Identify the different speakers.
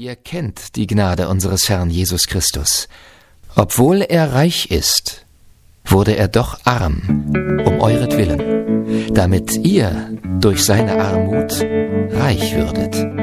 Speaker 1: Ihr kennt die Gnade unseres Herrn Jesus Christus. Obwohl er reich ist, wurde er doch arm, um euretwillen, damit ihr durch seine Armut reich würdet.